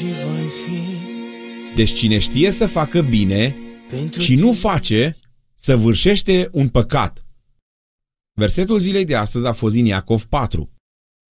și voi fi. Deci cine știe să facă bine Pentru și nu tine. face, săvârșește un păcat. Versetul zilei de astăzi a fost din Iacov 4.